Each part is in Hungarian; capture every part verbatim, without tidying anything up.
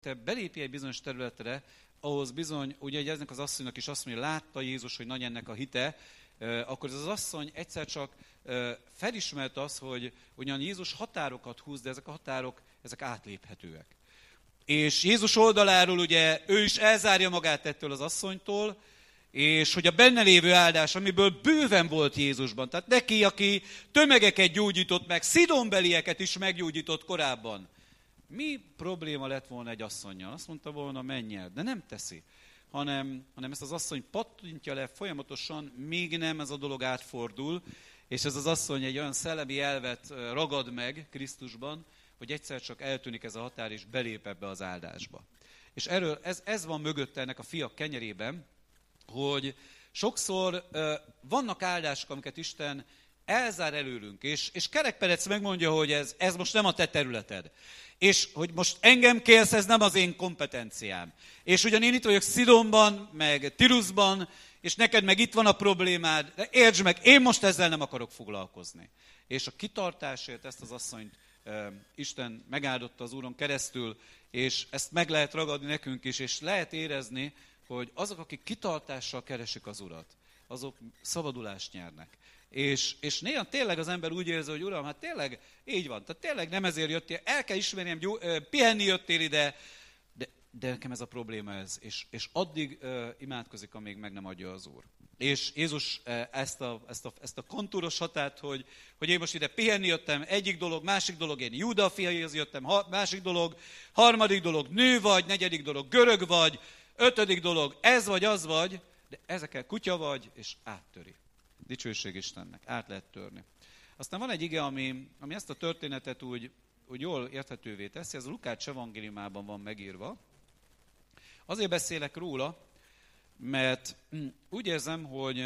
te belépj egy bizonyos területre, ahhoz bizony, ugye eznek az asszonynak is azt mondja, látta Jézus, hogy nagy ennek a hite, akkor ez az asszony egyszer csak felismerte azt, hogy ugyan Jézus határokat húz, de ezek a határok, ezek átléphetőek. És Jézus oldaláról ugye ő is elzárja magát ettől az asszonytól, és hogy a benne lévő áldás, amiből bőven volt Jézusban, tehát neki, aki tömegeket gyógyított meg, szidonbelieket is meggyógyított korábban, mi probléma lett volna egy asszonnyal? Azt mondta volna, menj el, de nem teszi, hanem, hanem ezt az asszony pattintja le folyamatosan, míg nem ez a dolog átfordul, és ez az asszony egy olyan szellemi elvet ragad meg Krisztusban, hogy egyszer csak eltűnik ez a határ, és belép ebbe az áldásba. És erről, ez, ez van mögötte ennek a fiak kenyerében, hogy sokszor uh, vannak áldások, amiket Isten elzár előlünk, és, és Kerekperec megmondja, hogy ez, ez most nem a te területed. És hogy most engem kérsz, ez nem az én kompetenciám. És ugyan én itt vagyok Szidonban, meg Tiruszban, és neked meg itt van a problémád, de értsd meg, én most ezzel nem akarok foglalkozni. És a kitartásért ezt az asszonyt uh, Isten megáldotta az Úron keresztül, és ezt meg lehet ragadni nekünk is, és lehet érezni, hogy azok, akik kitartással keresik az Urat, azok szabadulást nyernek. És, és néha tényleg az ember úgy érzi, hogy Uram, hát tényleg így van, tehát tényleg nem ezért jöttél, el kell ismernem, gyó, pihenni jöttél ide, de, de nekem ez a probléma ez, és, és addig uh, imádkozik, amíg meg nem adja az Úr. És Jézus uh, ezt, a, ezt, a, ezt a kontúros határt, hogy, hogy én most ide pihenni jöttem, egyik dolog, másik dolog, én Júda fiaihoz jöttem, ha, másik dolog, harmadik dolog, nő vagy, negyedik dolog, görög vagy, ötödik dolog, ez vagy, az vagy, de ezekkel kutya vagy, és áttöri. Dicsőség Istennek, át lehet törni. Aztán van egy ige, ami, ami ezt a történetet úgy, úgy jól érthetővé teszi, ez a Lukács evangéliumában van megírva. Azért beszélek róla, mert úgy érzem, hogy,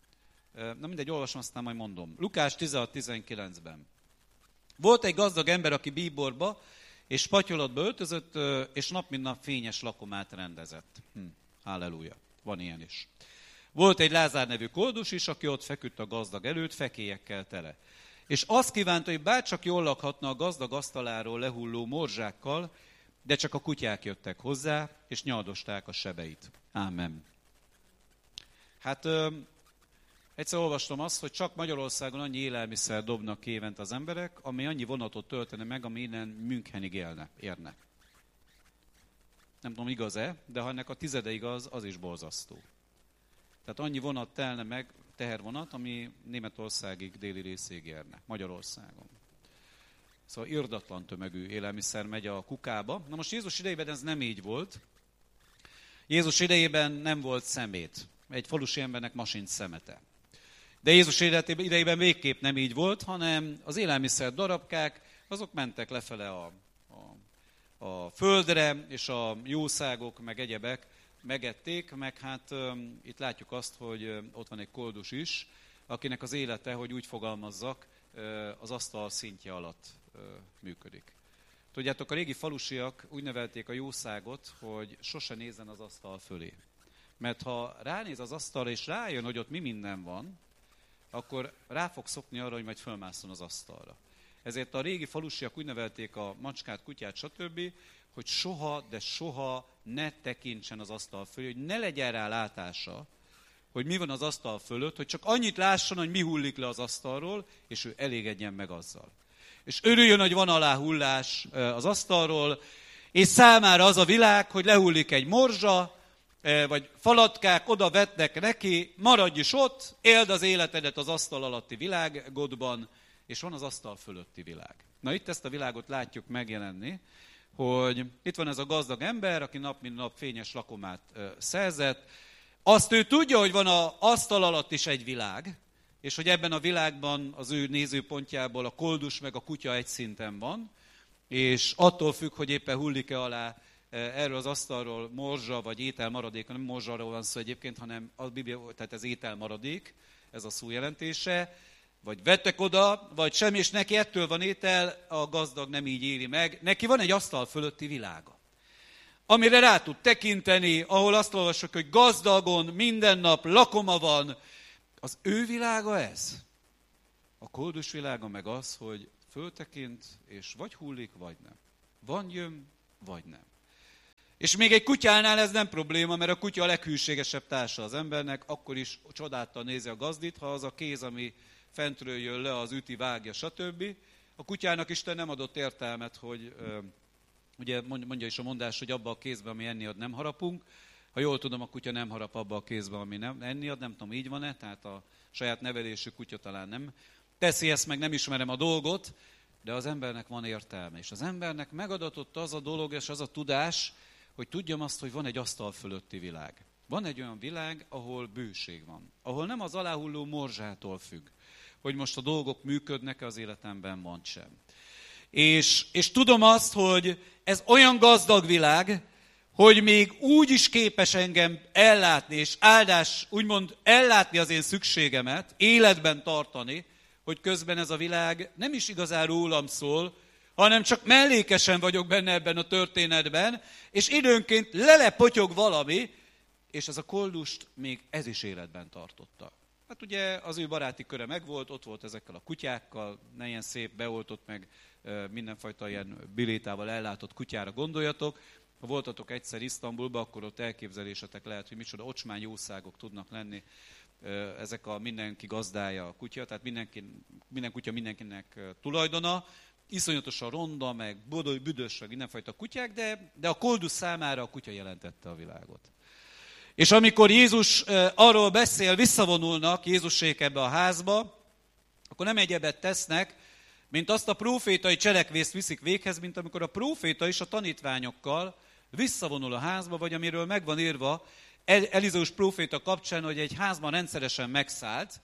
na mindegy, olvasom, aztán majd mondom. Lukács tizenhat tizenkilencben. Volt egy gazdag ember, aki bíborba, és patyolatba öltözött, és nap mint nap fényes lakomát rendezett. Hm, halleluja, van ilyen is. Volt egy Lázár nevű koldus is, aki ott feküdt a gazdag előtt, fekélyekkel tele. És azt kívánta, hogy bárcsak jól lakhatna a gazdag asztaláról lehulló morzsákkal, de csak a kutyák jöttek hozzá, és nyaldosták a sebeit. Ámen. Hát ö, egyszer olvastam azt, hogy csak Magyarországon annyi élelmiszer dobnak ki évente az emberek, ami annyi vonatot töltene meg, ami innen Münchenig élne, érne. Nem tudom, igaz-e, de ha ennek a tizede igaz, az is borzasztó. Tehát annyi vonat telne meg, tehervonat, ami Németországig, déli részéig érne, Magyarországon. Szóval irdatlan tömegű élelmiszer megy a kukába. Na most Jézus idejében ez nem így volt. Jézus idejében nem volt szemét. Egy falusi embernek ma sincs szemete. De Jézus idejében végképp nem így volt, hanem az élelmiszer darabkák, azok mentek lefele a, a, a földre, és a jószágok, meg egyebek megették, meg hát um, itt látjuk azt, hogy um, ott van egy koldus is, akinek az élete, hogy úgy fogalmazzak, uh, az asztal szintje alatt uh, működik. Tudjátok, a régi falusiak úgy nevelték a jószágot, hogy sose nézzen az asztal fölé. Mert ha ránéz az asztalra, és rájön, hogy ott mi minden van, akkor rá fog szokni arra, hogy majd fölmászon az asztalra. Ezért a régi falusiak úgy nevelték a macskát, kutyát, stb., hogy soha, de soha ne tekintsen az asztal fölé, hogy ne legyen rá látása, hogy mi van az asztal fölött, hogy csak annyit lásson, hogy mi hullik le az asztalról, és ő elégedjen meg azzal. És örüljön, hogy van alá hullás az asztalról, és számára az a világ, hogy lehullik egy morzsa, vagy falatkák oda vetnek neki, maradj is ott, éld az életedet az asztal alatti világodban, és van az asztal fölötti világ. Na itt ezt a világot látjuk megjelenni, hogy itt van ez a gazdag ember, aki nap mint nap fényes lakomát ö, szerzett. Azt ő tudja, hogy van az asztal alatt is egy világ, és hogy ebben a világban az ő nézőpontjából a koldus meg a kutya egy szinten van, és attól függ, hogy éppen hullik-e alá erről az asztalról morzsa vagy ételmaradék, nem morzsáról van szó egyébként, hanem a Biblia, tehát ez ételmaradék, ez a szó jelentése, vagy vettek oda, vagy semmi, és neki ettől van étel, a gazdag nem így éli meg. Neki van egy asztal fölötti világa, amire rá tud tekinteni, ahol azt olvassuk, hogy gazdagon minden nap lakoma van. Az ő világa ez. A koldus világa meg az, hogy föltekint, és vagy hullik, vagy nem. Van gyöm, vagy nem. És még egy kutyánál ez nem probléma, mert a kutya a leghűségesebb társa az embernek, akkor is csodáltal nézi a gazdit, ha az a kéz, ami fentről jön le, az üti, vágja, stb. A kutyának Isten nem adott értelmet, hogy ugye mondja is a mondás, hogy abba a kézbe, ami enni ad, nem harapunk. Ha jól tudom, a kutya nem harap abba a kézbe, ami nem enni ad, nem tudom, így van-e, tehát a saját nevelésű kutya talán nem teszi ezt, meg nem ismerem a dolgot, de az embernek van értelme. És az embernek megadatott az a dolog és az a tudás, hogy tudjam azt, hogy van egy asztal fölötti világ. Van egy olyan világ, ahol bőség van. Ahol nem az aláhulló morzsától függ, hogy most a dolgok működnek-e az életemben, vagy sem. És, és tudom azt, hogy ez olyan gazdag világ, hogy még úgy is képes engem ellátni, és áldás, úgymond ellátni az én szükségemet, életben tartani, hogy közben ez a világ nem is igazán rólam szól, hanem csak mellékesen vagyok benne ebben a történetben, és időnként lelepotyog valami, és ez a koldust még ez is életben tartotta. Hát ugye az ő baráti köre megvolt, ott volt ezekkel a kutyákkal, ne ilyen szép, beoltott meg mindenfajta ilyen bilétával ellátott kutyára gondoljatok. Ha voltatok egyszer Isztambulba, akkor ott elképzelésetek lehet, hogy micsoda ocsmány jószágok tudnak lenni. Ezek a mindenki gazdája a kutya, tehát mindenki, minden kutya mindenkinek tulajdona. Iszonyatosan ronda, meg bodoly, büdös, meg mindenfajta kutyák, de, de a koldus számára a kutya jelentette a világot. És amikor Jézus arról beszél, visszavonulnak Jézusék ebbe a házba, akkor nem egyebet tesznek, mint azt a prófétai cselekvészt viszik véghez, mint amikor a próféta is a tanítványokkal visszavonul a házba, vagy amiről megvan írva Elizeus próféta kapcsán, hogy egy házban rendszeresen megszállt,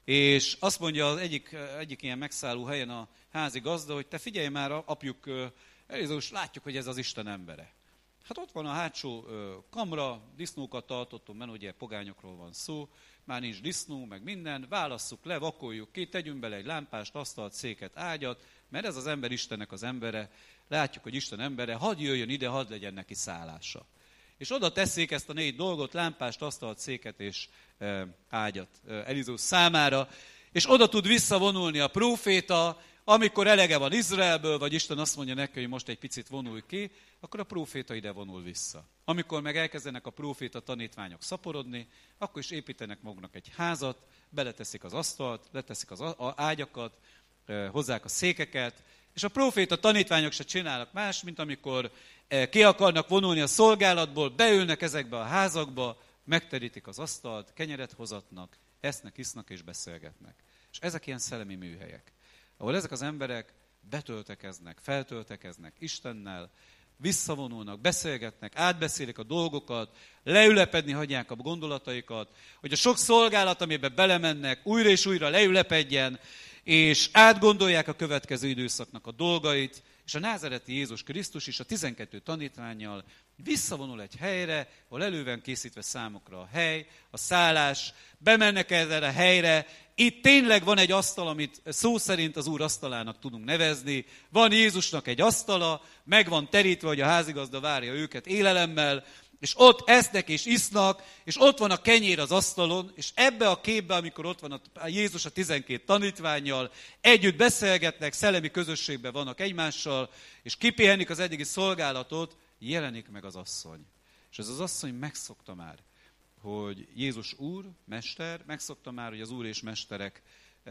és azt mondja az egyik, egyik ilyen megszálló helyen a házi gazda, hogy te figyelj már, apjuk Elizeus, látjuk, hogy ez az Isten embere. Hát ott van a hátsó kamra, disznókat tartottunk, mert ugye pogányokról van szó, már nincs disznó, meg minden, válasszuk le, vakoljuk ki, tegyünk bele egy lámpást, asztalt, széket, ágyat, mert ez az ember Istennek az embere, látjuk, hogy Isten embere, hadd jöjjön ide, hadd legyen neki szállása. És oda teszik ezt a négy dolgot, lámpást, asztalt, széket és e, ágyat e, Elizeus számára, és oda tud visszavonulni a próféta, amikor elege van Izraelből, vagy Isten azt mondja neki, hogy most egy picit vonulj ki, akkor a próféta ide vonul vissza. Amikor meg elkezdenek a próféta tanítványok szaporodni, akkor is építenek maguknak egy házat, beleteszik az asztalt, leteszik az ágyakat, hozzák a székeket, és a próféta tanítványok se csinálnak más, mint amikor ki akarnak vonulni a szolgálatból, beülnek ezekbe a házakba, megterítik az asztalt, kenyeret hozatnak, esznek, isznak és beszélgetnek. És ezek ilyen szellemi műhelyek, ahol ezek az emberek betöltekeznek, feltöltekeznek Istennel, visszavonulnak, beszélgetnek, átbeszélik a dolgokat, leülepedni hagyják a gondolataikat, hogy a sok szolgálat, amiben belemennek, újra és újra leülepedjen, és átgondolják a következő időszaknak a dolgait, és a názáreti Jézus Krisztus is a tizenkettő tanítvánnyal visszavonul egy helyre, ahol elő van készítve számukra a hely, a szállás, bemennek erre a helyre, itt tényleg van egy asztal, amit szó szerint az Úr asztalának tudunk nevezni, van Jézusnak egy asztala, meg van terítve, hogy a házigazda várja őket élelemmel, és ott esznek és isznak, és ott van a kenyér az asztalon, és ebbe a képbe, amikor ott van a Jézus a tizenkét tanítvánnyal, együtt beszélgetnek, szellemi közösségben vannak egymással, és kipihenik az eddigi szolgálatot, jelenik meg az asszony. És ez az asszony megszokta már, hogy Jézus Úr, Mester, megszokta már, hogy az Úr és Mesterek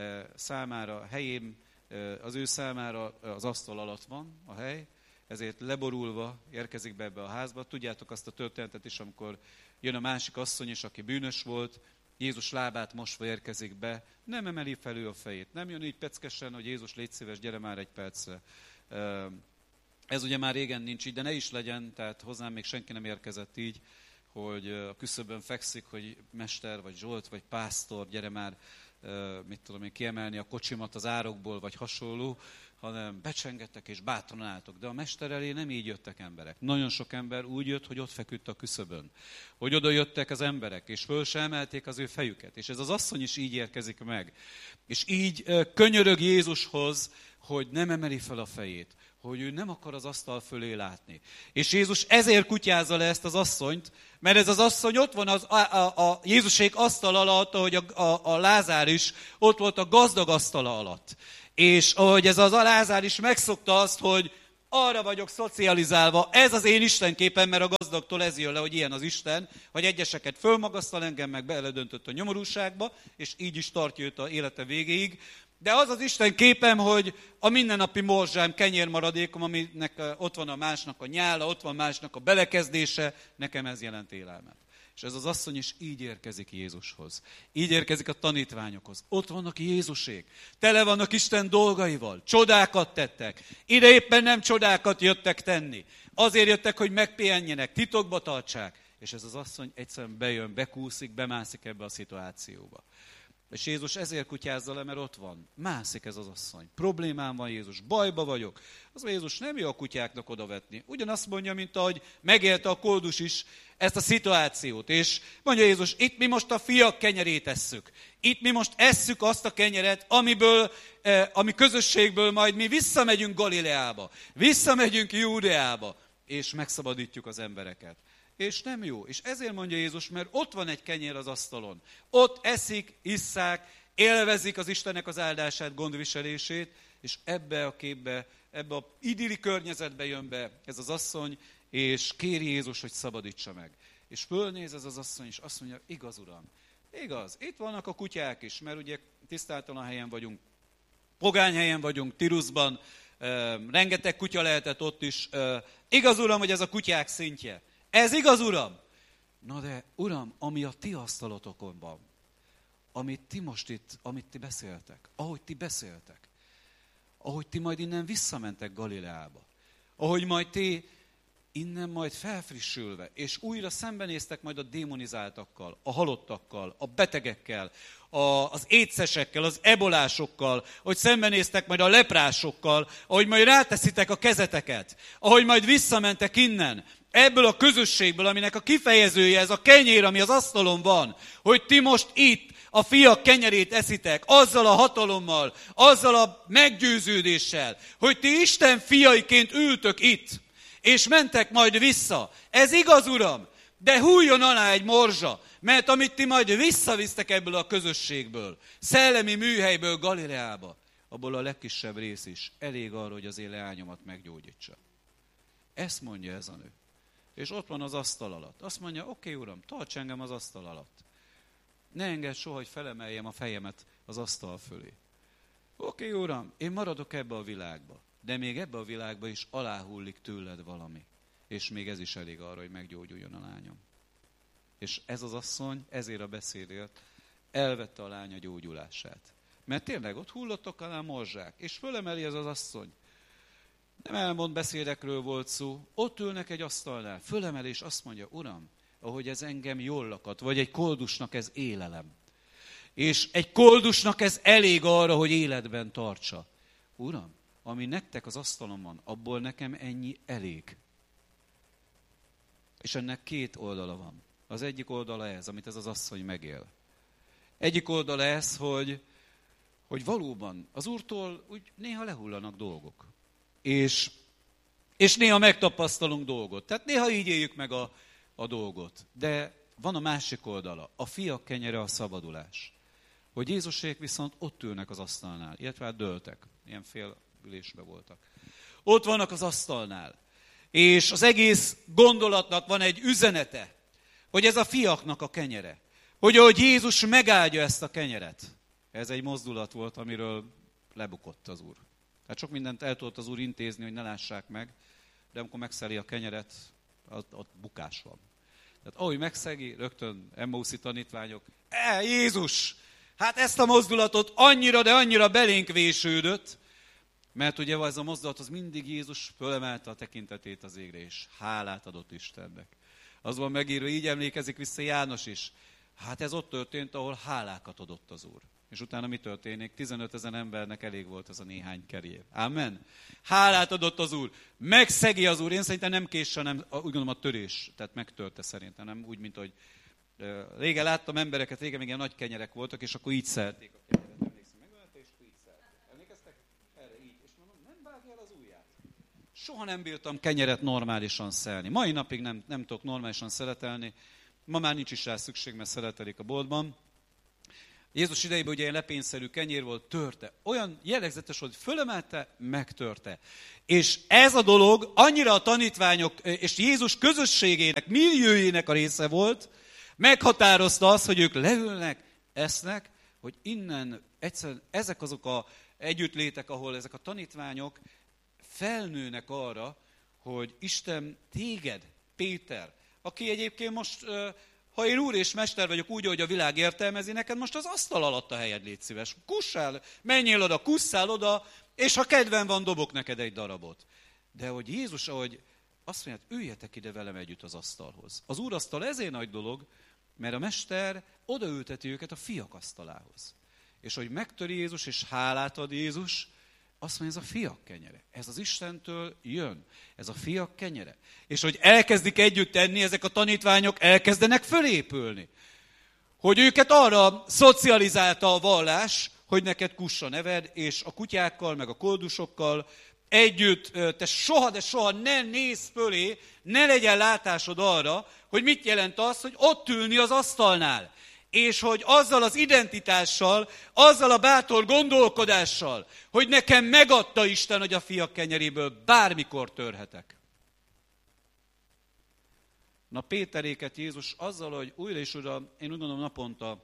számára, helyén, az ő számára az asztal alatt van a hely, ezért leborulva érkezik be ebbe a házba. Tudjátok azt a történetet is, amikor jön a másik asszony is, aki bűnös volt, Jézus lábát mosva érkezik be, nem emeli fel ő a fejét, nem jön így peckesen, hogy Jézus, légy szíves, gyere már egy percre. Ez ugye már régen nincs így, de ne is legyen, tehát hozzám még senki nem érkezett így, hogy a küszöbön fekszik, hogy mester, vagy Zsolt, vagy pásztor, gyere már, mit tudom én, kiemelni a kocsimat az árokból, vagy hasonló, hanem becsengettek és bátran álltok. De a mester elé nem így jöttek emberek. Nagyon sok ember úgy jött, hogy ott feküdt a küszöbön. Hogy oda jöttek az emberek, és föl se emelték az ő fejüket. És ez az asszony is így érkezik meg. És így könyörög Jézushoz, hogy nem emeli fel a fejét, hogy ő nem akar az asztal fölé látni. És Jézus ezért kutyázza le ezt az asszonyt, mert ez az asszony ott van az, a, a, a Jézusék asztal alatt, ahogy a, a, a Lázár is ott volt a gazdag asztala alatt. És ahogy ez az a Lázár is megszokta azt, hogy Arra vagyok szocializálva, ez az én istenképem, mert a gazdagtól ez jön le, hogy ilyen az Isten, hogy egyeseket fölmagasztal, engem meg beledöntött a nyomorúságba, és így is tartja őt az élete végéig. De az az Isten képem, hogy a mindennapi morzsám, kenyérmaradékom, aminek ott van a másnak a nyála, ott van másnak a belekezdése, nekem ez jelent élelmet. És ez az asszony is így érkezik Jézushoz. Így érkezik a tanítványokhoz. Ott vannak Jézusék. Tele vannak Isten dolgaival. Csodákat tettek. Ide éppen nem csodákat jöttek tenni. Azért jöttek, hogy megpihenjenek, titokba tartsák. És ez az asszony egyszerűen bejön, bekúszik, bemászik ebbe a szituációba. És Jézus ezért kutyázza le, mert ott van. Mászik ez az asszony. Problémám van, Jézus, bajba vagyok. Az Jézus nem jó a kutyáknak odavetni. Ugyanazt mondja, mint ahogy megélte a koldus is ezt a szituációt. És mondja Jézus, itt mi most a fiak kenyerét esszük. Itt mi most esszük azt a kenyeret, amiből, eh, ami közösségből majd mi visszamegyünk Galileába. Visszamegyünk Júdeába. És megszabadítjuk az embereket. És nem jó. És ezért mondja Jézus, mert ott van egy kenyér az asztalon. Ott eszik, isszák, élvezik az Istennek az áldását, gondviselését, és ebbe a képbe, ebbe a idilli környezetbe jön be ez az asszony, és kéri Jézus, hogy szabadítsa meg. És fölnéz ez az asszony, és azt mondja, igaz, Uram, igaz, itt vannak a kutyák is, mert ugye tisztátalan helyen vagyunk, pogány helyen vagyunk, Tiruszban, rengeteg kutya lehetett ott is. Igaz, Uram, hogy ez a kutyák szintje. Ez igaz, Uram? Na de, Uram, ami a ti asztalotokon van, amit ti most itt, amit ti beszéltek, ahogy ti beszéltek, ahogy ti majd innen visszamentek Galileába, ahogy majd ti innen majd felfrissülve, és újra szembenéztek majd a démonizáltakkal, a halottakkal, a betegekkel, a, az étszesekkel, az ebolásokkal, hogy szembenéztek majd a leprásokkal, ahogy majd ráteszitek a kezeteket, ahogy majd visszamentek innen, ebből a közösségből, aminek a kifejezője ez a kenyér, ami az asztalon van, hogy ti most itt a fiak kenyerét eszitek, azzal a hatalommal, azzal a meggyőződéssel, hogy ti Isten fiaiként ültök itt, és mentek majd vissza. Ez igaz, Uram, de hújjon alá egy morzsa, mert amit ti majd visszavisztek ebből a közösségből, szellemi műhelyből Galileába, abból a legkisebb rész is elég arra, hogy az én leányomat meggyógyítsa. Ezt mondja ez a nő. És ott van az asztal alatt. Azt mondja, oké, Uram, tarts engem az asztal alatt. Ne engedd soha, hogy felemeljem a fejemet az asztal fölé. Oké, Uram, én maradok ebbe a világba. De még ebbe a világba is aláhullik tőled valami. És még ez is elég arra, hogy meggyógyuljon a lányom. És ez az asszony ezért a beszédért elvette a lánya gyógyulását. Mert tényleg ott hullottak alá morzsák. És fölemeli ez az asszony. Nem elmond beszédekről volt szó. Ott ülnek egy asztalnál. Fölemel és azt mondja, Uram, ahogy ez engem jól lakat, vagy egy koldusnak ez élelem. És egy koldusnak ez elég arra, hogy életben tartsa. Uram, ami nektek az asztalon van, abból nekem ennyi elég. És ennek két oldala van. Az egyik oldala ez, amit ez az asszony megél. Egyik oldala ez, hogy, hogy valóban az Úrtól úgy néha lehullanak dolgok. És, és néha megtapasztalunk dolgot. Tehát néha így éljük meg a, a dolgot. De van a másik oldala. A fiak kenyere a szabadulás. Hogy Jézusék viszont ott ülnek az asztalnál, illetve hát dőltek. Ilyen fél ülésbe voltak. Ott vannak az asztalnál. És az egész gondolatnak van egy üzenete, hogy ez a fiaknak a kenyere. Hogy ahogy Jézus megáldja ezt a kenyeret. Ez egy mozdulat volt, amiről lebukott az Úr. Tehát sok mindent el tudott az Úr intézni, hogy ne lássák meg, de amikor megszeli a kenyeret, ott, ott bukás van. Tehát ahogy megszegi, rögtön Emmauszi tanítványok, e, Jézus! Hát ezt a mozdulatot annyira, de annyira belénk vésődött, mert ugye ez a mozdulat, az mindig Jézus fölemelte a tekintetét az égre, és hálát adott Istennek. Az van megírva, így emlékezik vissza János is. Hát ez ott történt, ahol hálákat adott az Úr. És utána mi történik? tizenötezer embernek elég volt ez a néhány kerér. Amen. Hálát adott az Úr. Megszegi az Úr. Én szerintem nem kés, hanem úgy gondolom a törés. Tehát megtörte szerintem. Nem úgy, mint hogy régen láttam embereket, régen még ilyen nagy kenyerek voltak, és akkor így szelték a kenyeret. Emlékszem, megölte, és így szelték. Emlékeztek? Erre így. És mondom, nem vágja el az ujját. Soha nem bírtam kenyeret normálisan szelni. Mai napig nem, nem tudok normálisan szeletelni. Ma már nincs is rá szükség, mert szeletelik a boltban. Jézus idejében ugye ilyen lepényszerű kenyér volt, törte. Olyan jellegzetes volt, hogy fölemelte, megtörte. És ez a dolog annyira a tanítványok és Jézus közösségének, milliójének a része volt, meghatározta azt, hogy ők leülnek, esznek, hogy innen egyszerűen ezek azok a együttlétek, ahol ezek a tanítványok felnőnek arra, hogy Isten téged, Péter, aki egyébként most, ha én úr és mester vagyok úgy, hogy a világ értelmezi, neked most az asztal alatt a helyed, légy szíves. Kussál, menjél oda, kusszál oda, és ha kedven van, dobok neked egy darabot. De hogy Jézus, ahogy azt mondja, üljetek ide velem együtt az asztalhoz. Az úrasztal ezért nagy dolog, mert a mester odaülteti őket a fiak asztalához. És hogy megtöri Jézus, és hálát ad Jézus, azt mondja, ez a fiak kenyere. Ez az Istentől jön. Ez a fiak kenyere. És hogy elkezdik együtt tenni, ezek a tanítványok elkezdenek fölépülni. Hogy őket arra szocializálta a vallás, hogy neked kussa neved, és a kutyákkal, meg a koldusokkal együtt, te soha, de soha ne nézz fölé, ne legyen látásod arra, hogy mit jelent az, hogy ott ülni az asztalnál. És hogy azzal az identitással, azzal a bátor gondolkodással, hogy nekem megadta Isten, hogy a fiak kenyeréből bármikor törhetek. Na Péteréket Jézus azzal, hogy újra és újra, én úgy gondolom naponta,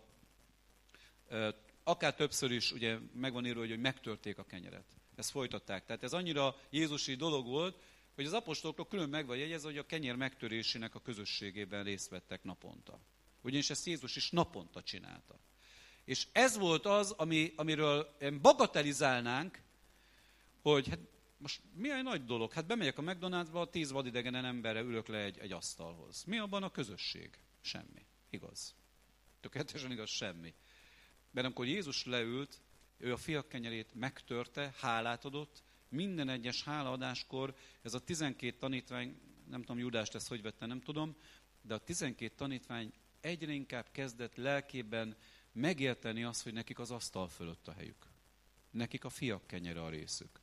akár többször is ugye megvan írva, hogy megtörték a kenyeret. Ezt folytatták. Tehát ez annyira jézusi dolog volt, hogy az apostolokról külön meg van jegyezve, hogy a kenyér megtörésének a közösségében részt vettek naponta. Ugyanis ezt Jézus is naponta csinálta. És ez volt az, ami, amiről bagatelizálnánk, hogy hát most milyen nagy dolog? Hát bemegyek a McDonald'sba, a tíz vadidegenen emberre ülök le egy, egy asztalhoz. Mi abban a közösség? Semmi. Igaz. Tökéletesen igaz, semmi. Mert amikor Jézus leült, ő a fiak kenyerét megtörte, hálát adott, minden egyes hálaadáskor ez a tizenkét tanítvány, nem tudom, Judást ezt hogy vette, nem tudom, de a tizenkét tanítvány egyre inkább kezdett lelkében megérteni azt, hogy nekik az asztal fölött a helyük. Nekik a fiak kenyere a részük.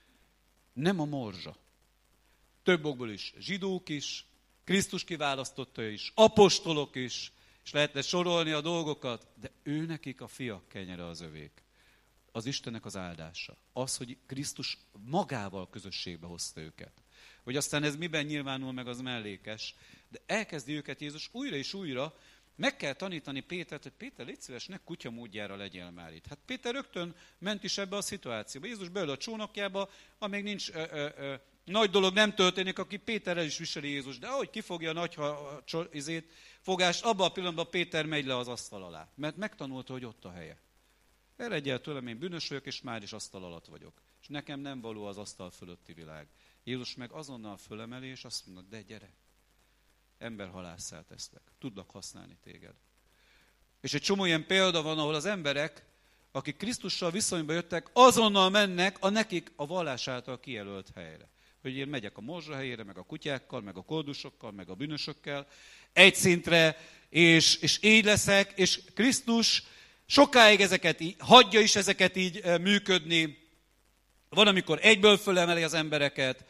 Nem a morzsa. Több okból is. Zsidók is, Krisztus kiválasztotta is, apostolok is, és lehetne sorolni a dolgokat, de ő nekik a fiak kenyere az övék. Az Istennek az áldása. Az, hogy Krisztus magával közösségbe hozta őket. Hogy aztán ez miben nyilvánul meg, az mellékes. De elkezdi őket Jézus újra és újra, meg kell tanítani Pétert, hogy Péter, légy szíves, ne kutya módjára legyél már itt. Hát Péter rögtön ment is ebbe a szituációba. Jézus beül a csónakjába, amíg nincs ö, ö, ö, nagy dolog nem történik, aki Péterrel is viseli Jézus. De ahogy kifogja a nagy ha, izét, fogást, abban a pillanatban Péter megy le az asztal alá. Mert megtanulta, hogy ott a helye. Eredj el tőlem, én bűnös vagyok, és már is asztal alatt vagyok. És nekem nem való az asztal fölötti világ. Jézus meg azonnal fölemeli, és azt mondja, de gyere, emberhalásszá teszlek, tudlak használni téged. És egy csomó ilyen példa van, ahol az emberek, akik Krisztussal viszonyba jöttek, azonnal mennek a nekik a vallás által kijelölt helyre. Hogy én megyek a morzsa helyére, meg a kutyákkal, meg a koldusokkal, meg a bűnösökkel, egy szintre, és, és így leszek, és Krisztus sokáig ezeket így, hagyja is ezeket így működni. Van, amikor egyből fölemeli az embereket,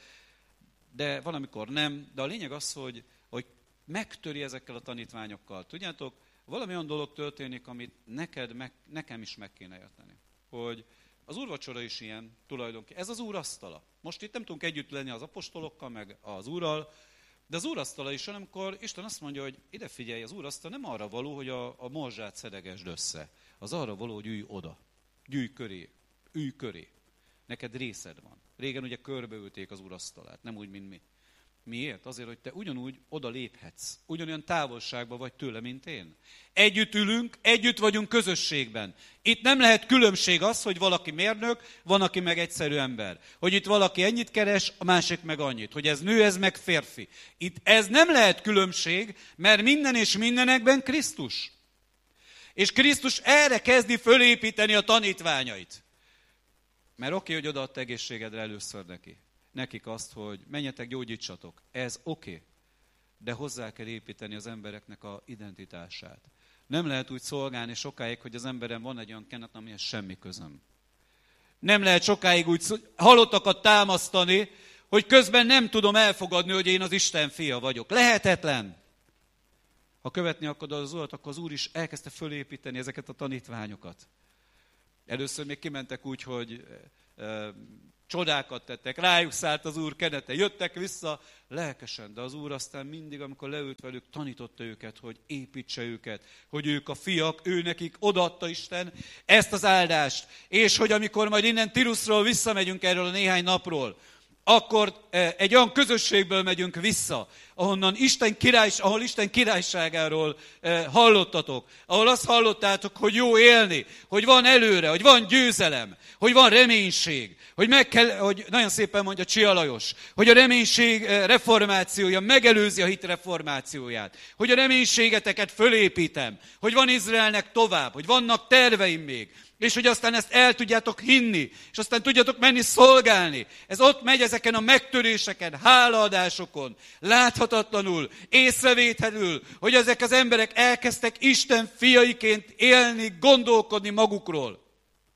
de van, amikor nem. De a lényeg az, hogy, hogy megtöri ezekkel a tanítványokkal. Tudjátok, valami olyan dolog történik, amit neked, meg, nekem is meg kéne érteni. Hogy az úrvacsora is ilyen tulajdonképpen. Ez az úrasztala. Most itt nem tudunk együtt lenni az apostolokkal, meg az úrral, de az úrasztala is, amikor Isten azt mondja, hogy ide figyelj, az úrasztala nem arra való, hogy a, a morzsát szedegesd össze. Az arra való, hogy ülj oda. Gyűjj köré. Ülj köré. Neked részed van. Régen ugye körbeülték az úrasztalát, nem úgy, mint mi. Miért? Azért, hogy te ugyanúgy oda léphetsz. Ugyanolyan távolságban vagy tőle, mint én. Együtt ülünk, együtt vagyunk közösségben. Itt nem lehet különbség az, hogy valaki mérnök, van, aki meg egyszerű ember. Hogy itt valaki ennyit keres, a másik meg annyit. Hogy ez nő, ez meg férfi. Itt ez nem lehet különbség, mert minden és mindenekben Krisztus. És Krisztus erre kezdi fölépíteni a tanítványait. Mert oké, okay, hogy odaadta egészségedre először neki. Nekik azt, hogy menjetek, gyógyítsatok. Ez oké. Okay. De hozzá kell építeni az embereknek a identitását. Nem lehet úgy szolgálni sokáig, hogy az emberen van egy olyan kenet, amihez semmi közöm. Nem lehet sokáig úgy halottakat támasztani, hogy közben nem tudom elfogadni, hogy én az Isten fia vagyok. Lehetetlen. Ha követni akarod az Urat, akkor az Úr is elkezdte fölépíteni ezeket a tanítványokat. Először még kimentek úgy, hogy e, e, csodákat tettek, rájuk szállt az Úr kenete, jöttek vissza lelkesen, de az Úr aztán mindig, amikor leült velük, tanította őket, hogy építse őket, hogy ők a fiak, ő nekik odaadta Isten ezt az áldást, és hogy amikor majd innen Tiruszról visszamegyünk erről a néhány napról, akkor egy olyan közösségből megyünk vissza, ahonnan Isten király, ahol Isten királyságáról hallottatok, ahol azt hallottátok, hogy jó élni, hogy van előre, hogy van győzelem, hogy van reménység, hogy meg kell, hogy nagyon szépen mondja Csia Lajos, hogy a reménység reformációja megelőzi a hit reformációját, hogy a reménységeteket fölépítem, hogy van Izraelnek tovább, hogy vannak terveim még, és hogy aztán ezt el tudjátok hinni, és aztán tudjátok menni szolgálni. Ez ott megy ezeken a megtöréseken, hálaadásokon, láthatatlanul, észrevétlenül, hogy ezek az emberek elkezdtek Isten fiaiként élni, gondolkodni magukról.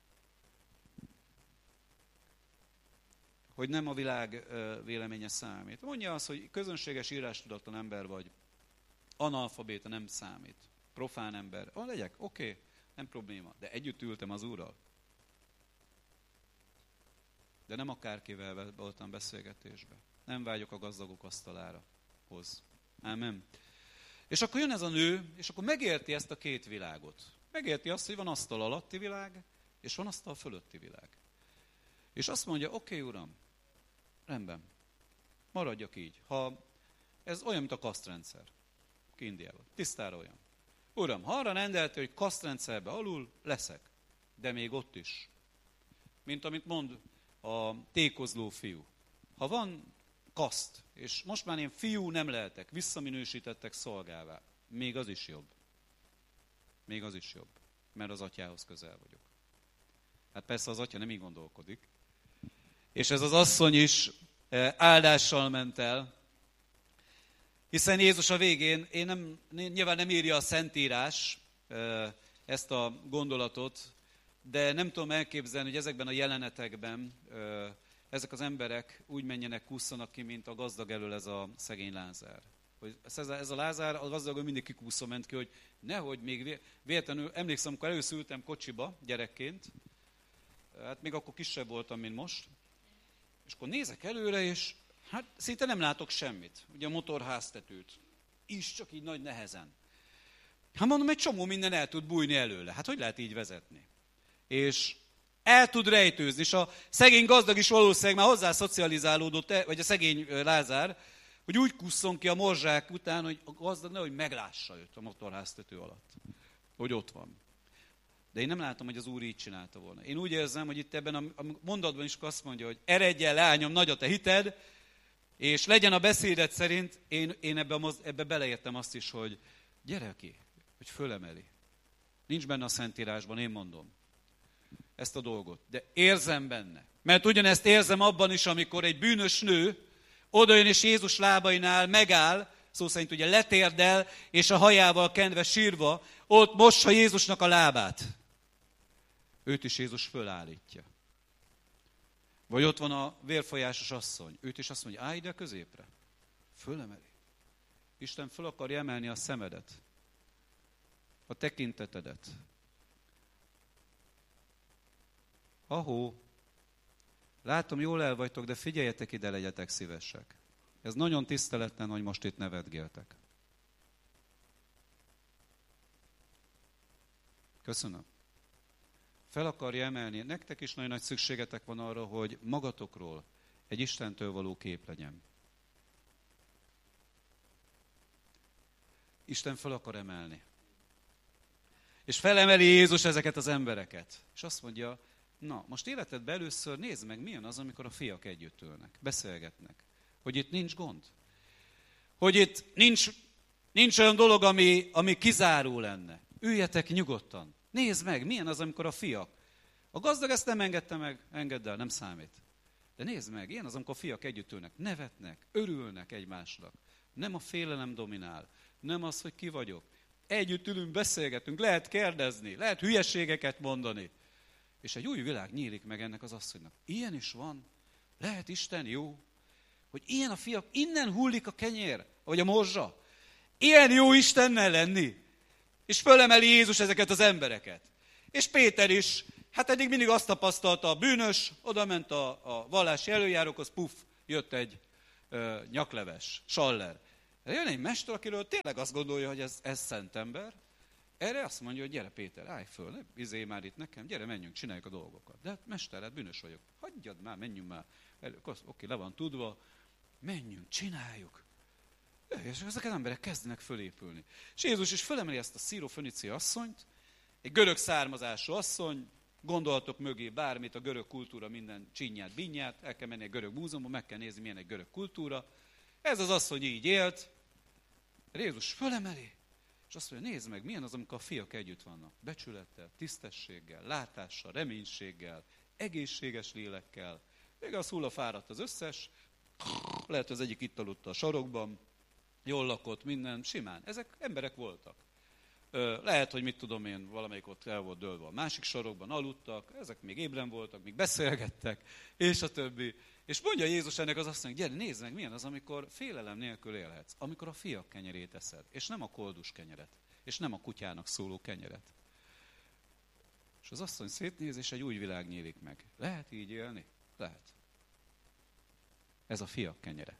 Hogy nem a világ véleménye számít. Mondja azt, hogy közönséges írástudatlan ember vagy, analfabéta nem számít, profán ember. Ah, legyek, oké. Okay. Nem probléma, de együtt ültem az Úrral. De nem akárkivel voltam beszélgetésbe. Nem vágyok a gazdagok asztalára hoz. Ámen. És akkor jön ez a nő, és akkor megérti ezt a két világot. Megérti azt, hogy van asztal alatti világ, és van asztal fölötti világ. És azt mondja, oké, okay, Uram, rendben, maradjak így. Ha ez olyan, mint a kasztrendszer, ki Indiában, tisztára olyan. Uram, ha arra rendelte, hogy kasztrendszerbe alul, leszek. De még ott is. Mint amit mond a tékozló fiú. Ha van kaszt, és most már én fiú nem lehetek, visszaminősítettek szolgává, még az is jobb. Még az is jobb, mert az atyához közel vagyok. Hát persze az atya nem így gondolkodik. És ez az asszony is áldással ment el, hiszen Jézus a végén, én nem, nyilván nem írja a Szentírás ezt a gondolatot, de nem tudom elképzelni, hogy ezekben a jelenetekben ezek az emberek úgy menjenek, kúszanak ki, mint a gazdag elől ez a szegény Lázár. Hogy ez a Lázár, a gazdag mindig kikúszva ment ki, hogy nehogy még véletlenül, emlékszem, amikor először ültem kocsiba gyerekként, hát még akkor kisebb voltam, mint most, és akkor nézek előre, és hát szinte nem látok semmit, ugye a motorháztetőt. Is csak így nagy nehezen. Hát mondom, egy csomó minden el tud bújni előle. Hát hogy lehet így vezetni? És el tud rejtőzni, és a szegény gazdag is valószínűleg már hozzá szocializálódott, vagy a szegény Lázár, hogy úgy kusszon ki a morzsák után, hogy a gazdag nehogy meglássa őt a motorháztető alatt. Hogy ott van. De én nem látom, hogy az Úr így csinálta volna. Én úgy érzem, hogy itt ebben a mondatban is azt mondja, hogy eredj el, leányom, nagy a te hited, és legyen a beszédet szerint, én, én ebbe, a, ebbe beleértem azt is, hogy gyere ki, hogy fölemeli. Nincs benne a Szentírásban, én mondom ezt a dolgot, de érzem benne. Mert ugyanezt érzem abban is, amikor egy bűnös nő odajön és Jézus lábainál megáll, szó szerint ugye letérdel, és a hajával kenve sírva, ott mossa Jézusnak a lábát. Őt is Jézus fölállítja. Vagy ott van a vérfolyásos asszony. Őt is azt mondja, állj ide középre. Fölemeli. Isten föl akarja emelni a szemedet. A tekintetedet. Ahó, látom, jól el vagytok, de figyeljetek ide, legyetek szívesek. Ez nagyon tiszteletlen, hogy most itt nevetgéltek. Köszönöm. Fel akarja emelni. Nektek is nagyon nagy szükségetek van arra, hogy magatokról egy Istentől való kép legyen. Isten fel akar emelni. És felemeli Jézus ezeket az embereket. És azt mondja, na, most életedben először nézd meg, milyen az, amikor a fiak együtt ülnek, beszélgetnek. Hogy itt nincs gond. Hogy itt nincs, nincs olyan dolog, ami, ami kizáró lenne. Üljetek nyugodtan. Nézd meg, milyen az, amikor a fiak. A gazdag ezt nem engedte meg, engedd el, nem számít. De nézd meg, ilyen az, amikor a fiak együtt ülnek, nevetnek, örülnek egymásnak. Nem a félelem dominál, nem az, hogy ki vagyok. Együtt ülünk, beszélgetünk, lehet kérdezni, lehet hülyeségeket mondani. És egy új világ nyílik meg ennek az asszonynak. Ilyen is van. Lehet Isten jó. Hogy ilyen a fiak, innen hullik a kenyér, vagy a morzsa. Ilyen jó Istennel lenni? És fölemeli Jézus ezeket az embereket. És Péter is, hát eddig mindig azt tapasztalta, a bűnös, oda ment a, a vallási előjárókhoz, puff, jött egy ö, nyakleves, saller. Jön egy mester, akiről tényleg azt gondolja, hogy ez, ez szent ember. Erre azt mondja, hogy gyere Péter, állj föl, ne izélj már itt nekem, gyere, menjünk, csináljuk a dolgokat. De hát mester, hát bűnös vagyok. Hagyjad már, menjünk már. Oké, le van tudva, menjünk, csináljuk. És ezek az emberek kezdenek fölépülni. És Jézus is fölemeli ezt a szírófönicia asszonyt, egy görög származású asszony, gondoltok mögé bármit, a görög kultúra minden csinyát, binyát, el kell menni egy görög múzeumba, meg kell nézni, milyen egy görög kultúra. Ez az asszony így élt, Jézus fölemeli, és azt mondja, nézd meg, milyen az, amikor a fiak együtt vannak. Becsülettel, tisztességgel, látással, reménységgel, egészséges lélekkel. Még az hulla fáradt az összes, lehet az egyik itt aludt a sarokban, jól lakott, minden, simán. Ezek emberek voltak. Lehet, hogy mit tudom én, valamelyik ott el volt dőlve a másik sarokban, aludtak, ezek még ébren voltak, még beszélgettek, és a többi. És mondja Jézus ennek az asszonynak, gyere, nézd meg, milyen az, amikor félelem nélkül élhetsz, amikor a fiak kenyerét eszed, és nem a koldus kenyeret, és nem a kutyának szóló kenyeret. És az asszony szétnéz, és egy új világ nyílik meg. Lehet így élni? Lehet. Ez a fiak kenyere.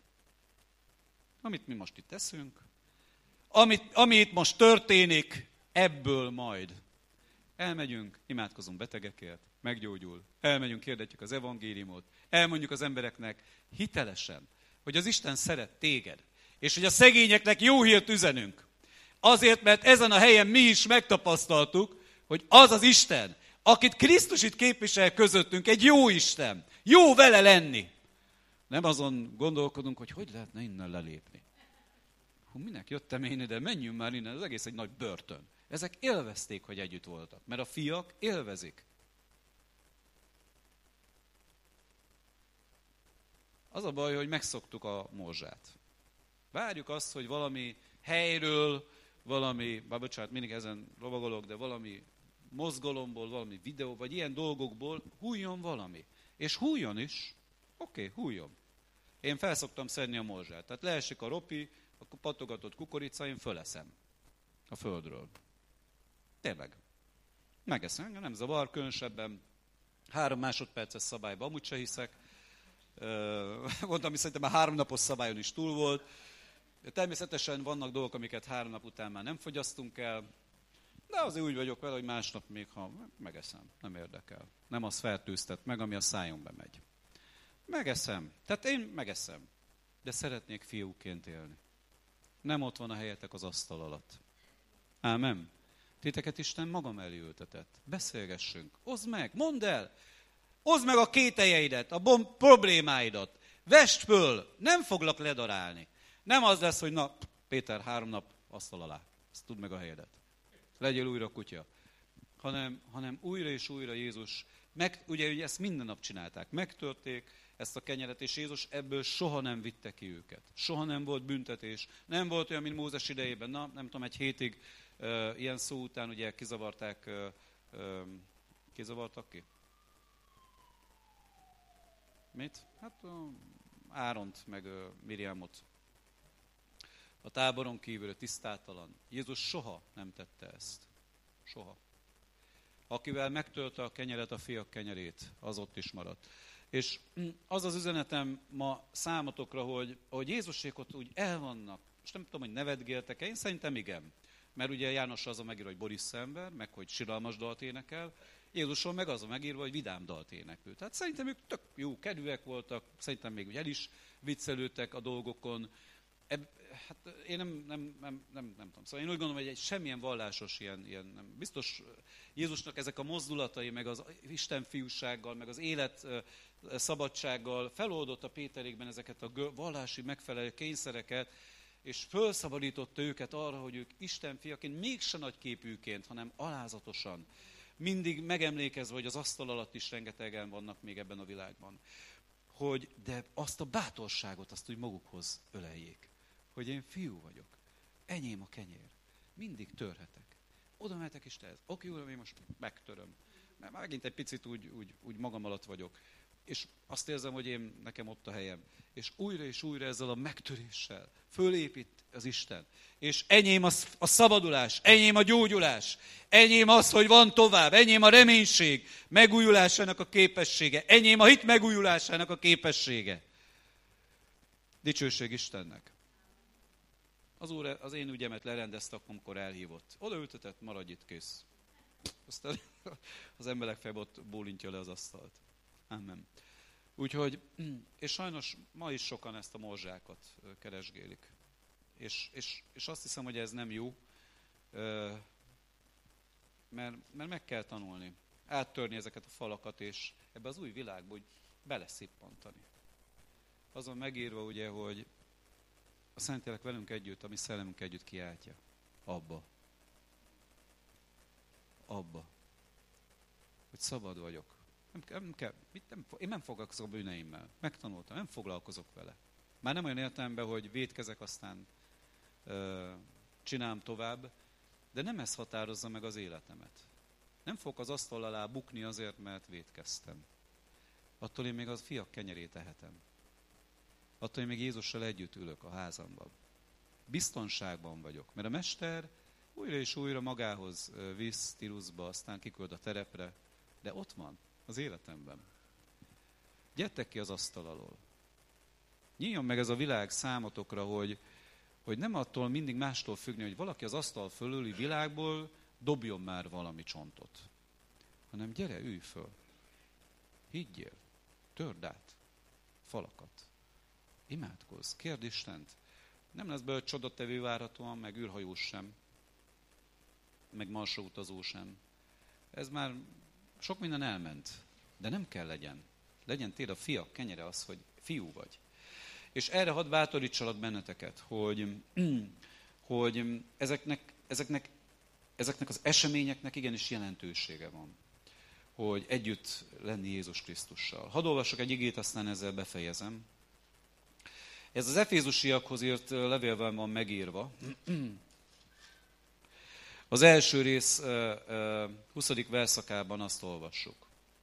Amit mi most itt teszünk, amit, ami itt most történik, ebből majd elmegyünk, imádkozunk betegekért, meggyógyul, elmegyünk, hirdetjük az evangéliumot, elmondjuk az embereknek hitelesen, hogy az Isten szeret téged, és hogy a szegényeknek jó hírt üzenünk. Azért, mert ezen a helyen mi is megtapasztaltuk, hogy az az Isten, akit Krisztus itt képvisel közöttünk, egy jó Isten, jó vele lenni. Nem azon gondolkodunk, hogy hogy lehetne innen lelépni. Hú, minek jöttem én ide, menjünk már innen, az egész egy nagy börtön. Ezek élvezték, hogy együtt voltak, mert a fiak élvezik. Az a baj, hogy megszoktuk a morzsát. Várjuk azt, hogy valami helyről, valami, bár bocsánat, mindig ezen lovagolok, de valami mozgalomból, valami videó, vagy ilyen dolgokból hújjon valami. És hújjon is. Oké, okay, hújjon. Én felszoktam szedni a morzsát. Tehát leesik a ropi, a patogatott kukorica, én föleszem a földről. Tényleg. Megeszem, engem nem zavar, különösebben három másodperces szabályban amúgy se hiszek. Mondtam, hogy szerintem már három napos szabályon is túl volt. Természetesen vannak dolgok, amiket három nap után már nem fogyasztunk el, de azért úgy vagyok vele, hogy másnap még, ha megeszem, nem érdekel. Nem az fertőztet meg, ami a szájomba megy. Megeszem. Tehát én megeszem. De szeretnék fiúként élni. Nem ott van a helyetek az asztal alatt. Ámen. Titeket Isten magam elé ültetett. Beszélgessünk. Oszd meg, mondd el. Oszd meg a kételjeidet, a bom- problémáidat. Vesd föl. Nem foglak ledarálni. Nem az lesz, hogy na, Péter, három nap asztal alá. Ezt tudd meg a helyedet. Legyél újra kutya. Hanem, hanem újra és újra Jézus, meg, ugye, ugye ezt minden nap csinálták, megtörték ezt a kenyeret, és Jézus ebből soha nem vitte ki őket. Soha nem volt büntetés. Nem volt olyan, mint Mózes idejében. Na, nem tudom, egy hétig uh, ilyen szó után ugye kizavarták, uh, uh, kizavartak ki? Mit? Hát uh, Áront, meg uh, Miriamot. A táboron kívül tisztátalan. Jézus soha nem tette ezt. Soha. Akivel megtölte a kenyeret, a fiak kenyerét, az ott is maradt. És az az üzenetem ma számotokra, hogy, hogy Jézusék ott úgy el vannak, és nem tudom, hogy nevetgéltek-e, én szerintem igen. Mert ugye János az a megírva, hogy Boris ember, meg hogy siralmas dalt énekel, Jézuson meg az a megírva, hogy vidám dalt énekel. Tehát szerintem ők tök jó kedvűek voltak, szerintem még el is viccelődtek a dolgokon. Ebb, hát én nem, nem, nem, nem, nem tudom. Szóval én úgy gondolom, hogy egy semmilyen vallásos ilyen, ilyen nem. Biztos Jézusnak ezek a mozdulatai, meg az Isten fiúsággal, meg az élet szabadsággal feloldotta Péterékben ezeket a vallási megfelelő kényszereket, és felszabadította őket arra, hogy ők Isten fiaként, mégse nagy képűként, hanem alázatosan, mindig megemlékezve, hogy az asztal alatt is rengetegen vannak még ebben a világban. Hogy, de azt a bátorságot, azt úgy magukhoz öleljék. Hogy én fiú vagyok. Enyém a kenyér. Mindig törhetek. Oda mehetek Istenhez. Oké, uram, én most megtöröm. Mert már megint egy picit úgy, úgy, úgy magam alatt vagyok. És azt érzem, hogy én, nekem ott a helyem. És újra és újra ezzel a megtöréssel fölépít, az Isten. És enyém a, a szabadulás, enyém a gyógyulás, enyém az, hogy van tovább, enyém a reménység megújulásának a képessége, enyém a hit megújulásának a képessége. Dicsőség Istennek. Az Úr az én ügyemet lerendezte, amikor elhívott. Odaültetett, maradj itt, kész. Aztán az emberek fel ott bólintja le az asztalt. Amen. Úgyhogy, és sajnos ma is sokan ezt a morzsákat keresgélik. És, és, és azt hiszem, hogy ez nem jó, mert, mert meg kell tanulni, áttörni ezeket a falakat, és ebbe az új világba úgy beleszippantani. Azon megírva ugye, hogy a Szentlélek velünk együtt, a mi szellemünk együtt kiáltja. Abba. Abba. Hogy szabad vagyok. Nem, nem kell, mit nem, én nem foglalkozok a bűneimmel. Megtanultam, nem foglalkozok vele. Már nem olyan értelemben, hogy vétkezek, aztán ö, csinálom tovább, de nem ez határozza meg az életemet. Nem fogok az asztal alá bukni azért, mert vétkeztem. Attól én még az fiak kenyerét ehetem. Attól én még Jézussal együtt ülök a házamban. Biztonságban vagyok, mert a Mester újra és újra magához visz Tiruszba, aztán kiküld a terepre, de ott van az életemben. Gyertek ki az asztal alól. Nyíljon meg ez a világ számotokra, hogy, hogy nem attól mindig mástól függni, hogy valaki az asztal fölüli világból dobjon már valami csontot, hanem gyere, ülj föl. Higgyél, törd át falakat. Imádkozz, kérd Istent. Nem lesz belőle csodatevő várhatóan, meg űrhajós sem, meg marsautazó sem. Ez már sok minden elment, de nem kell legyen. Legyen téd a fiak kenyere az, hogy fiú vagy. És erre hadd bátorítsalak benneteket, hogy, hogy ezeknek, ezeknek, ezeknek az eseményeknek igenis jelentősége van. Hogy együtt lenni Jézus Krisztussal. Hadd olvasok egy igét, aztán ezzel befejezem. Ez az Efézusiakhoz írt levélben van megírva. Az első rész huszadik verszakában azt olvassuk.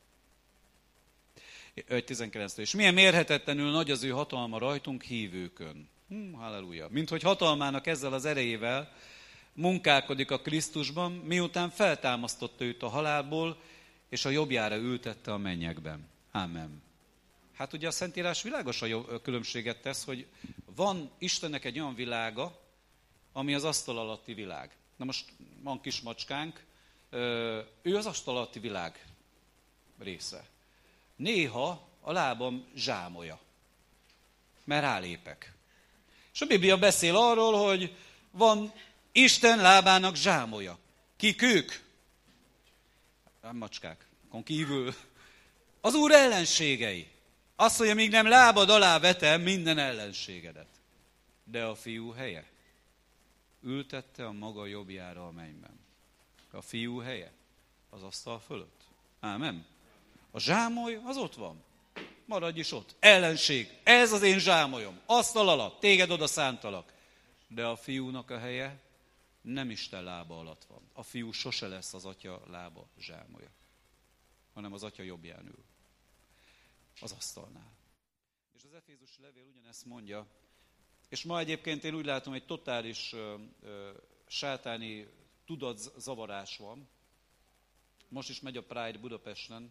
tizenkilenctől. És milyen mérhetetlenül nagy az ő hatalma rajtunk hívőkön. Hm, halleluja. Mint hogy hatalmának ezzel az erejével munkálkodik a Krisztusban, miután feltámasztotta őt a halálból, és a jobbjára ültette a mennyekben. Ámen. Hát ugye a Szentírás világos a különbséget tesz, hogy van Istennek egy olyan világa, ami az asztal alatti világ. Na most van kis macskánk, ő az asztal alatti világ része. Néha a lábam zsámolja, mert rálépek. És a Biblia beszél arról, hogy van Isten lábának zsámolja. Kik ők? Nem macskák, akkor kívül. Az Úr ellenségei. Azt mondja, míg nem lábad alá vetem minden ellenségedet. De a fiú helye? Ültette a maga jobbjára a mennyben. A fiú helye? Az asztal fölött. Ámen. A zsámoly az ott van. Maradj is ott. Ellenség. Ez az én zsámolyom. Asztal alatt. Téged oda szántalak. De a fiúnak a helye nem Isten lába alatt van. A fiú sose lesz az atya lába zsámolya, hanem az atya jobbján ül. Az asztalnál. És az Efézusi levél ugyanezt mondja, és ma egyébként én úgy látom, egy totális ö, ö, sátáni tudatzavarás van. Most is megy a Pride Budapesten.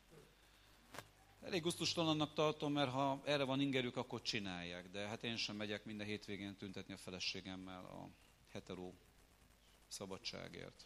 Elég gusztustalannak tartom, mert ha erre van ingerük, akkor csinálják. De hát én sem megyek minden hétvégén tüntetni a feleségemmel a hetero szabadságért.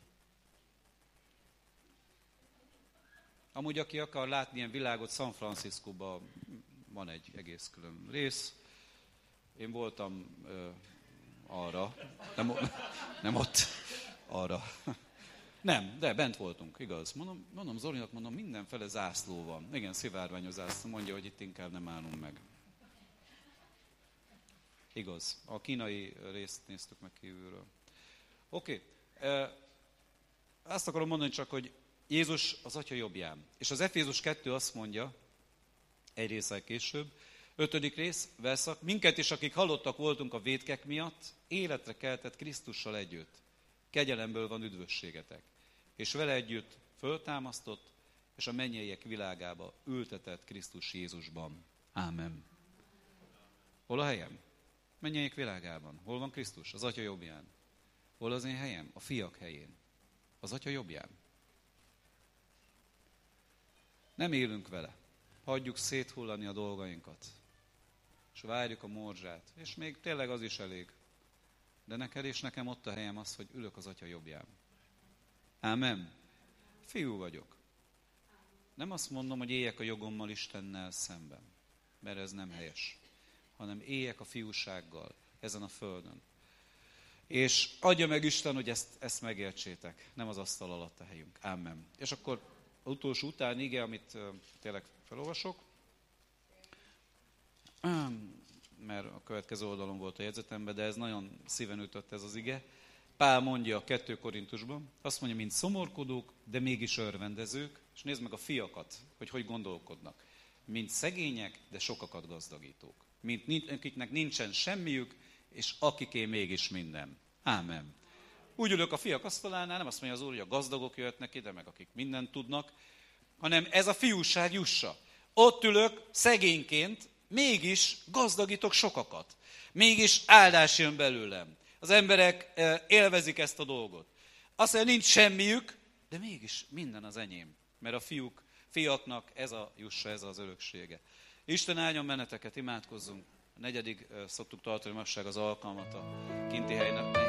Amúgy, aki akar látni ilyen világot, San Franciscóban van egy egész külön rész. Én voltam ö, arra, nem, nem ott, arra. Nem, de bent voltunk, igaz. Mondom, mondom Zolinak, mondom, mindenfele zászló van. Igen, szivárványos zászló, mondja, hogy itt inkább nem állunk meg. Igaz, a kínai részt néztük meg kívülről. Oké, okay. Azt akarom mondani csak, hogy Jézus az Atya jobbján. És az Efézus kettő azt mondja, egy részsel később, ötödik rész, verszak, minket is, akik halottak voltunk a vétkek miatt, életre keltett Krisztussal együtt. Kegyelemből van üdvösségetek. És vele együtt föltámasztott, és a mennyeiek világába ültetett Krisztus Jézusban. Ámen. Hol a helyem? mennyeiek világában. Hol van Krisztus? Az Atya jobbján. Hol az én helyem? A fiak helyén. Az Atya jobbján. Nem élünk vele. Hagyjuk széthullani a dolgainkat. És várjuk a morzsát. És még tényleg az is elég. De neked és nekem ott a helyem az, hogy ülök az Atya jobbján. Ámen. Fiú vagyok. Nem azt mondom, hogy éljek a jogommal Istennel szemben. Mert ez nem helyes. Hanem éljek a fiúsággal ezen a földön. És adja meg Isten, hogy ezt, ezt megértsétek. Nem az asztal alatt a helyünk. Ámen. És akkor az utolsó után ige, amit uh, tényleg felolvasok. Mert a következő oldalon volt a jegyzetemben, de ez nagyon szíven ütött ez az ige. Pál mondja a kettő Korintusban, azt mondja, mint szomorkodók, de mégis örvendezők, és nézd meg a fiakat, hogy hogy gondolkodnak. Mint szegények, de sokakat gazdagítók. Mint akiknek nincsen semmiük, és akiké mégis minden. Ámen. Úgy ülök a fiak asztalánál, nem azt mondja az Úr, hogy a gazdagok jöhetnek ide, meg akik mindent tudnak, hanem ez a fiúság jussa. Ott ülök szegényként, mégis gazdagítok sokakat. Mégis áldás jön belőlem. Az emberek élvezik ezt a dolgot. Azt mondja, nincs semmiük, de mégis minden az enyém. Mert a fiúk, fiaknak ez a jussa, ez az öröksége. Isten áldjon benneteket, imádkozzunk. A negyedik szoktuk tartani manapság az alkalmat a kinti helynek.